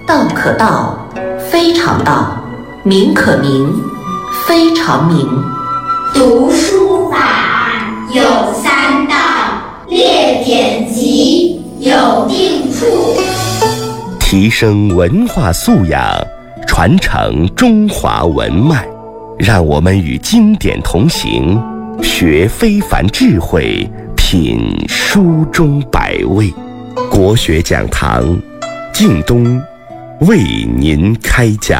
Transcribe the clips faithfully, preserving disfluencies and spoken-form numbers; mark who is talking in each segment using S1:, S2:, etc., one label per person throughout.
S1: 道可道，非常道；名可名，非常名。
S2: 读书法有三到，列典籍有定处。
S3: 提升文化素养，传承中华文脉，让我们与经典同行，学非凡智慧，品书中百味。国学讲堂，靳东为您开讲。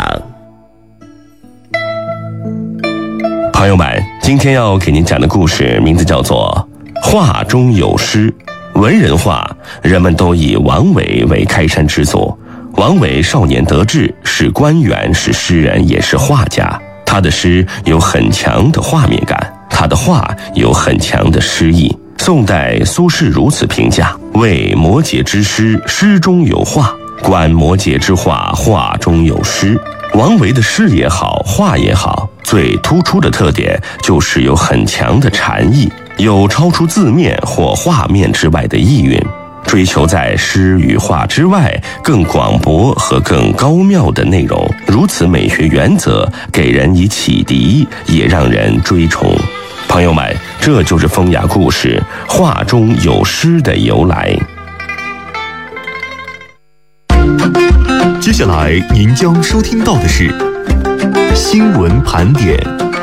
S3: 朋友们，今天要给您讲的故事名字叫做画中有诗。文人画，人们都以王维为开山之作。王维少年得志，是官员，是诗人，也是画家。他的诗有很强的画面感，他的画有很强的诗意。宋代苏轼如此评价：谓摩诘之诗，诗中有画；观摩诘之画，画中有诗。王维的诗也好，画也好，最突出的特点就是有很强的禅意，有超出字面或画面之外的意蕴，追求在诗与画之外更广博和更高妙的内容。如此美学原则给人以启迪，也让人追崇。朋友们，这就是风雅故事画中有诗的由来。
S4: 接下来您将收听到的是新闻盘点。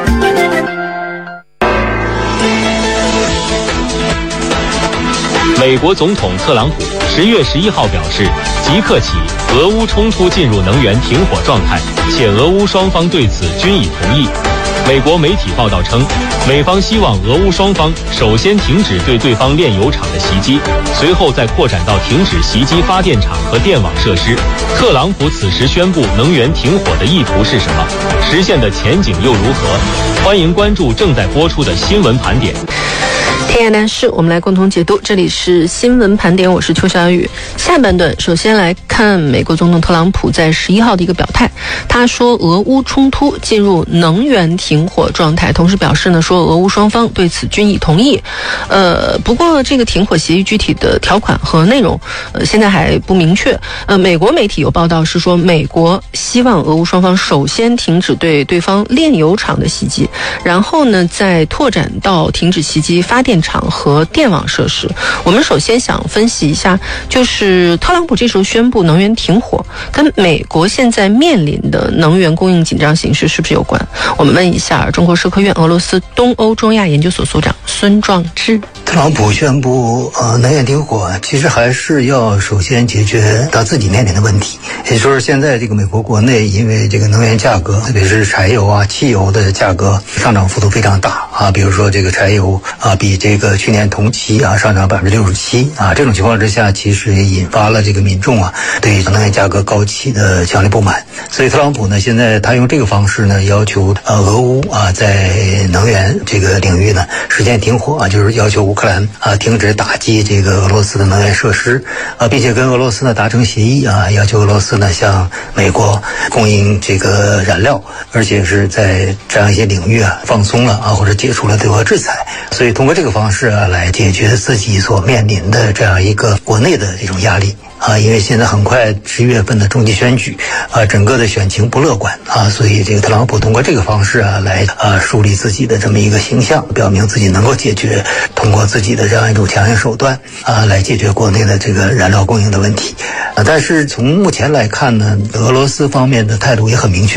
S5: 美国总统特朗普十月十一号表示，即刻起，俄乌冲突进入能源停火状态，且俄乌双方对此均已同意。美国媒体报道称，美方希望俄乌双方首先停止对对方炼油厂的袭击，随后再扩展到停止袭击发电厂和电网设施。特朗普此时宣布能源停火的意图是什么？实现的前景又如何？欢迎关注正在播出的新闻盘点。
S6: 天下大事，我们来共同解读。这里是新闻盘点，我是邱小雨。下半段首先来看美国总统特朗普在十一号的一个表态，他说俄乌冲突进入能源停火状态，同时表示呢说俄乌双方对此均已同意。呃，不过这个停火协议具体的条款和内容，呃，现在还不明确。呃，美国媒体有报道是说，美国希望俄乌双方首先停止对对方炼油厂的袭击，然后呢再拓展到停止袭击发电厂和电网设施。我们首先想分析一下，就是特朗普这时候宣布能源停火，跟美国现在面临的能源供应紧张形势是不是有关？我们问一下中国社科院俄罗斯东欧中亚研究所所长孙壮之。
S7: 特朗普宣布呃能源停火，其实还是要首先解决他自己面临的问题，也就是现在这个美国国内因为这个能源价格，特别是柴油啊、汽油的价格上涨幅度非常大啊，比如说这个柴油啊比这个去年同期啊上涨百分之六十七啊，这种情况之下，其实也引发了这个民众啊对能源价格高企的强烈不满。所以特朗普呢，现在他用这个方式呢，要求呃俄乌啊在能源这个领域呢实现停火啊，就是要求乌克兰啊停止打击这个俄罗斯的能源设施啊，并且跟俄罗斯呢达成协议啊，要求俄罗斯呢向美国供应这个燃料，而且是在这样一些领域啊放松了啊，或者解除了对俄制裁。所以通过这个方式啊来解决自己所面临的这样一个国内的这种压力啊，因为现在很快十一月份的中期选举啊，整个的选情不乐观啊，所以这个特朗普通过这个方式啊来啊树立自己的这么一个形象，表明自己能够解决，通过自己的这样一种强硬手段啊来解决国内的这个燃料供应的问题啊。但是从目前来看呢，俄罗斯方面的态度也很明确。